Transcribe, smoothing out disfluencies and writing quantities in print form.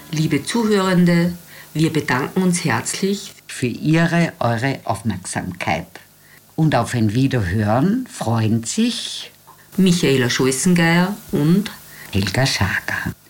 Liebe Zuhörende, wir bedanken uns herzlich für eure Aufmerksamkeit. Und auf ein Wiederhören freuen sich Michaela Scholzengeier und Helga Schager.